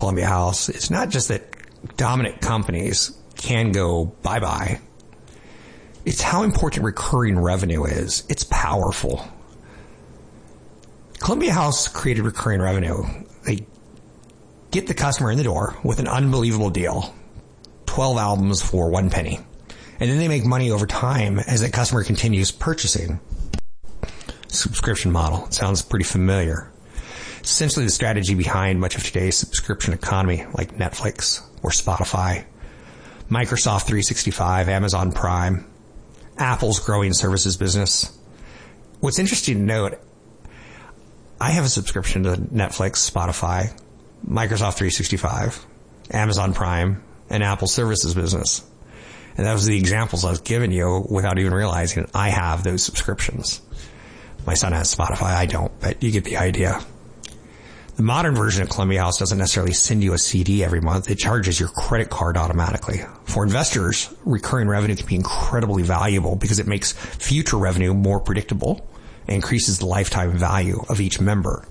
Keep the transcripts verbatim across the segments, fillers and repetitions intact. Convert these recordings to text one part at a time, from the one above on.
Columbia House, it's not just that dominant companies can go bye-bye. It's how important recurring revenue is. It's powerful. Columbia House created recurring revenue. They get the customer in the door with an unbelievable deal. twelve albums for one penny. And then they make money over time as that customer continues purchasing. Subscription model. It sounds pretty familiar. Essentially the strategy behind much of today's subscription economy, like Netflix or Spotify, Microsoft three sixty-five, Amazon Prime, Apple's growing services business. What's interesting to note, I have a subscription to Netflix, Spotify, Microsoft three sixty-five, Amazon Prime, and Apple services business. And that was the examples I was giving you without even realizing I have those subscriptions. My son has Spotify. I don't, but you get the idea. The modern version of Columbia House doesn't necessarily send you a C D every month. It charges your credit card automatically. For investors, recurring revenue can be incredibly valuable because it makes future revenue more predictable and increases the lifetime value of each member.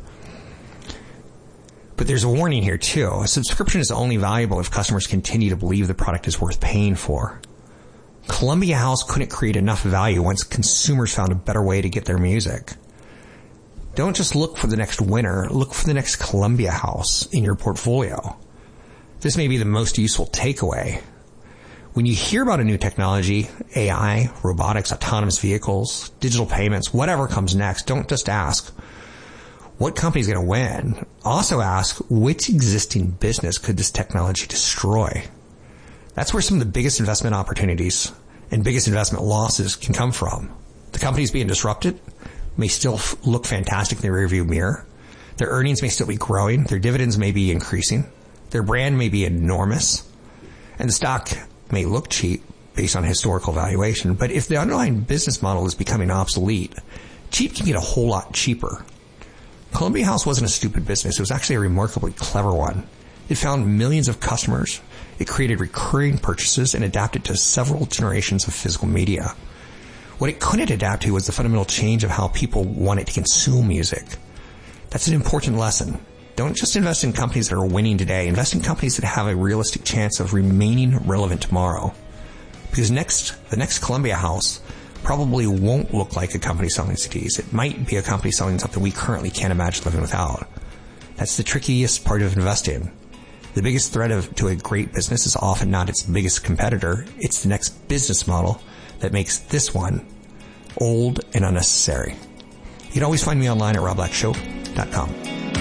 But there's a warning here too. A subscription is only valuable if customers continue to believe the product is worth paying for. Columbia House couldn't create enough value once consumers found a better way to get their music. Don't just look for the next winner, look for the next Columbia House in your portfolio. This may be the most useful takeaway. When you hear about a new technology, A I, robotics, autonomous vehicles, digital payments, whatever comes next, don't just ask, what company's going to win? Also ask, which existing business could this technology destroy? That's where some of the biggest investment opportunities and biggest investment losses can come from. The companies being disrupted may still f- look fantastic in the rearview mirror. Their earnings may still be growing. Their dividends may be increasing. Their brand may be enormous. And the stock may look cheap based on historical valuation. But if the underlying business model is becoming obsolete, cheap can get a whole lot cheaper. Columbia House wasn't a stupid business. It was actually a remarkably clever one. It found millions of customers. It created recurring purchases and adapted to several generations of physical media. What it couldn't adapt to was the fundamental change of how people wanted to consume music. That's an important lesson. Don't just invest in companies that are winning today. Invest in companies that have a realistic chance of remaining relevant tomorrow. Because next, the next Columbia House probably won't look like a company selling C Ds. It might be a company selling something we currently can't imagine living without. That's the trickiest part of investing. The biggest threat of, to a great business is often not its biggest competitor. It's the next business model that makes this one old and unnecessary. You can always find me online at rob black show dot com.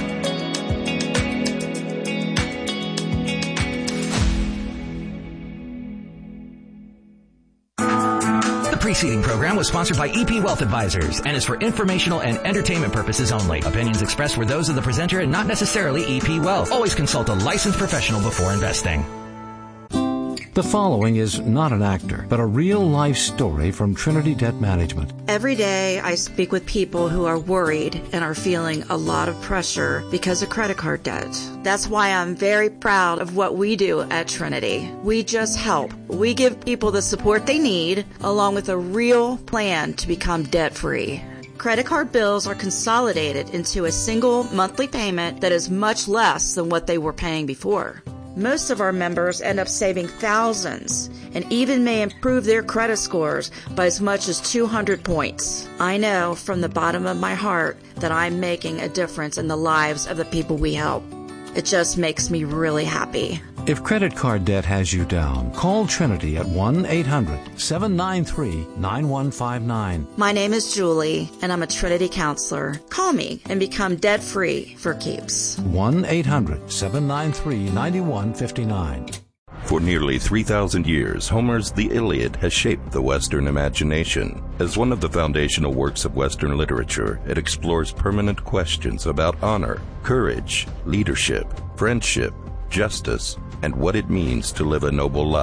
The preceding program was sponsored by E P Wealth Advisors and is for informational and entertainment purposes only. Opinions expressed were those of the presenter and not necessarily E P Wealth. Always consult a licensed professional before investing. The following is not an actor, but a real-life story from Trinity Debt Management. Every day I speak with people who are worried and are feeling a lot of pressure because of credit card debt. That's why I'm very proud of what we do at Trinity. We just help. We give people the support they need, along with a real plan to become debt-free. Credit card bills are consolidated into a single monthly payment that is much less than what they were paying before. Most of our members end up saving thousands and even may improve their credit scores by as much as two hundred points. I know from the bottom of my heart that I'm making a difference in the lives of the people we help. It just makes me really happy. If credit card debt has you down, call Trinity at one eight hundred seven nine three nine one five nine. My name is Julie, and I'm a Trinity counselor. Call me and become debt-free for keeps. one eight hundred seven nine three nine one five nine. For nearly three thousand years, Homer's The Iliad has shaped the Western imagination. As one of the foundational works of Western literature, it explores permanent questions about honor, courage, leadership, friendship, justice, and what it means to live a noble life.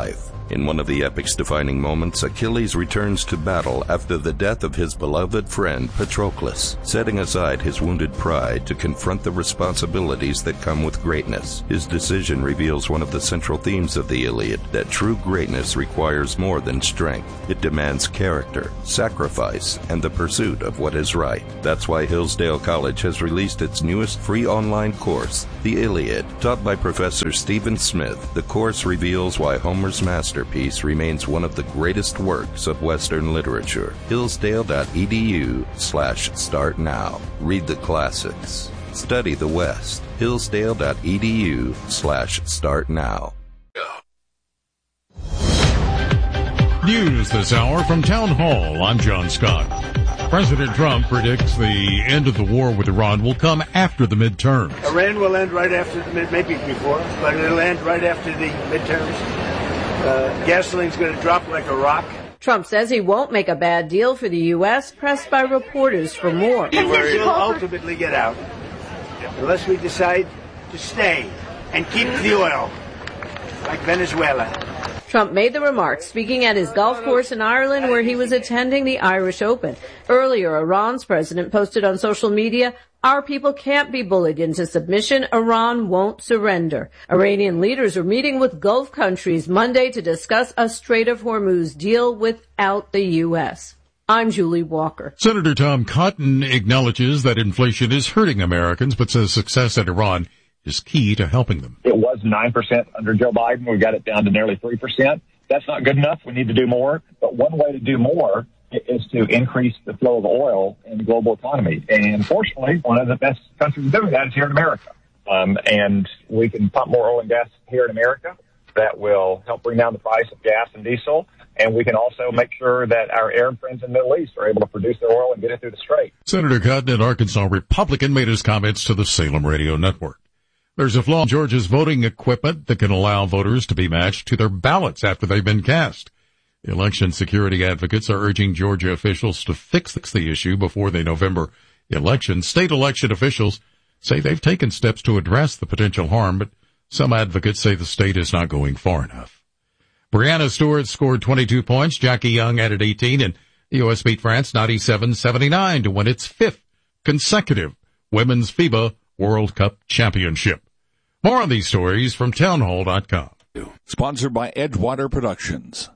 In one of the epic's defining moments, Achilles returns to battle after the death of his beloved friend Patroclus, setting aside his wounded pride to confront the responsibilities that come with greatness. His decision reveals one of the central themes of the Iliad, that true greatness requires more than strength. It demands character, sacrifice, and the pursuit of what is right. That's why Hillsdale College has released its newest free online course, The Iliad. Taught by Professor Stephen Smith, the course reveals why Homer's masterpiece remains one of the greatest works of Western literature. Hillsdale.edu slash start now. Read the classics. Study the West. Hillsdale.edu slash start now. News this hour from Town Hall. I'm John Scott. President Trump predicts the end of the war with Iran will come after the midterms. Iran will end right after the mid, maybe before, but it'll end right after the midterms. Uh, gasoline's going to drop like a rock. Trump says he won't make a bad deal for the U S, pressed by reporters for more. We'll ultimately get out, unless we decide to stay and keep the oil, like Venezuela. Trump made the remarks speaking at his golf course in Ireland where he was attending the Irish Open. Earlier, Iran's president posted on social media, "Our people can't be bullied into submission. Iran won't surrender." Iranian leaders are meeting with Gulf countries Monday to discuss a Strait of Hormuz deal without the U S. I'm Julie Walker. Senator Tom Cotton acknowledges that inflation is hurting Americans, but says success at Iran is key to helping them. It was nine percent under Joe Biden. We got it down to nearly three percent. That's not good enough. We need to do more. But one way to do more is to increase the flow of oil in the global economy. And fortunately, one of the best countries doing that is here in America. Um, and we can pump more oil and gas here in America. That will help bring down the price of gas and diesel. And we can also make sure that our Arab friends in the Middle East are able to produce their oil and get it through the Strait. Senator Cotton, an Arkansas Republican, made his comments to the Salem Radio Network. There's a flaw in Georgia's voting equipment that can allow voters to be matched to their ballots after they've been cast. Election security advocates are urging Georgia officials to fix the issue before the November election. State election officials say they've taken steps to address the potential harm, but some advocates say the state is not going far enough. Brianna Stewart scored twenty-two points. Jackie Young added eighteen, and the U S beat France ninety-seven seventy-nine to win its fifth consecutive Women's FIBA World Cup Championship. More on these stories from townhall dot com. Sponsored by Edgewater Productions.